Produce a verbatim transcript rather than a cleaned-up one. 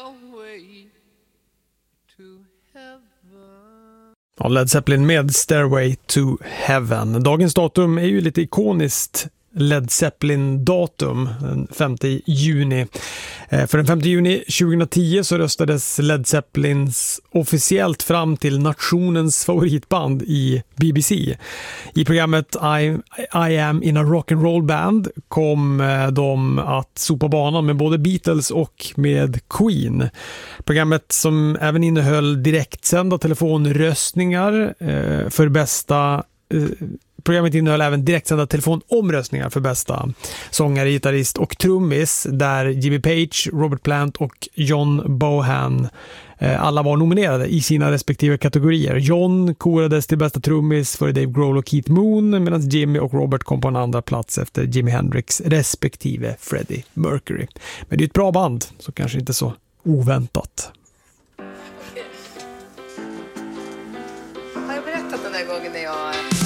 Stairway to Heaven. Ja, Led Zeppelin med Stairway to Heaven. Dagens datum är ju lite ikoniskt Led Zeppelin-datum, den femte juni. För den femte juni tjugohundratio så röstades Led Zeppelins officiellt fram till nationens favoritband i B B C. I programmet I, I am in a rock'n'roll band kom de att sopa banan med både Beatles och med Queen. Programmet som även innehöll direktsända telefonröstningar för bästa Programmet innehöll även direktsända telefonomröstningar för bästa sångare, gitarrist och trummis, där Jimmy Page, Robert Plant och John Bohan eh, alla var nominerade i sina respektive kategorier. John korades till bästa trummis för Dave Grohl och Keith Moon, medan Jimmy och Robert kom på en andra plats efter Jimi Hendrix respektive Freddie Mercury. Men det är ett bra band, så kanske inte så oväntat. Har jag berättat den där gången när jag